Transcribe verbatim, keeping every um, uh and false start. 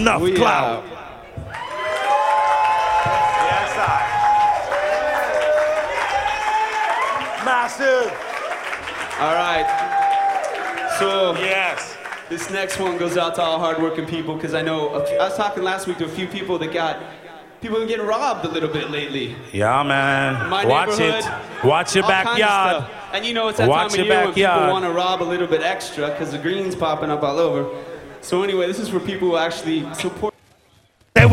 enough We clout. out. Yes, I. Massive. All right. So Yes. this next one goes out to all hardworking people because I know a few, I was talking last week to a few people that got people have been getting robbed a little bit lately. Yeah, man. My Watch it. neighborhood, Watch your all kinds of backyard. stuff. And you know it's that Watch time of your year when people backyard. want to rob a little bit extra because the green's popping up all over. So anyway, this is for people who actually support.